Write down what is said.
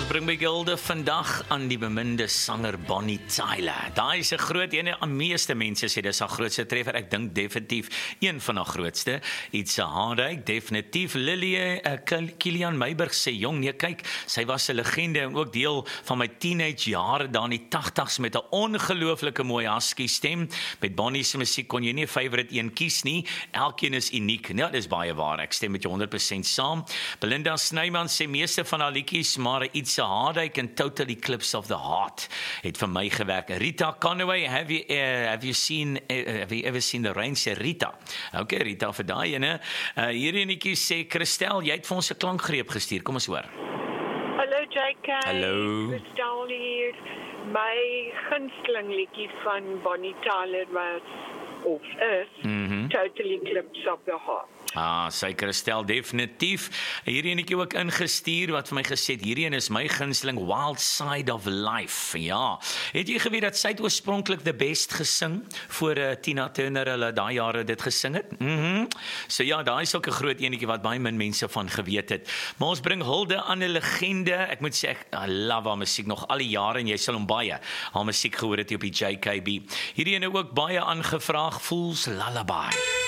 Ons bring by Gilde vandag aan die beminde sanger Bonnie Tyler. Daai is 'n groot ene, aan meeste mense sê dis haar grootste treffer. Ek dink definitief een van haar grootste. It's a Heartache, definitief. Lily Kilian Meiburg sê jong, nee kyk, sy was 'n legende en ook deel van my teenage jare daar in die 80's met 'n ongelooflike mooi husky stem. Met Bonnie se musiek kon jy nie 'n favourite een kies nie. Elkeen is uniek. Ja, dis baie waar. Ek stem met jou 100% saam. Belinda Snyman sê meeste van haar liedjies, maar It's a Heartache and Total Eclipse of the Heart het vir my gewerk. Rita Conway, have you ever seen the rain? Sê Rita. Okay, Rita vir daai ene. Hierdie enetjie sê Christel, jy het vir ons 'n klankgreep gestuur. Kom ons hoor. Hallo JK. Hallo. Christel hier. My gunsteling liedjie van Bonnie Tyler was of is Total Eclipse of the Heart. Sy Christel definitief. Hierdie enetjie ook ingestuur wat vir my gesê het, hierdie een is my gunsteling, Wild Side of Life. Ja. Het jy geweet dat sy het oorspronklik The Best gesing voor Tina Turner hulle daai jare dit gesing het? So ja, daai is ook 'n groot enetjie wat baie min mense van geweet het. Maar ons bring hulde aan 'n legende. Ek moet sê ek love haar musiek nog al die jare en jy sal hom baie haar musiek gehoor het op die JKB. Hierdie ene ook baie aangevraag, Fool's Lullaby.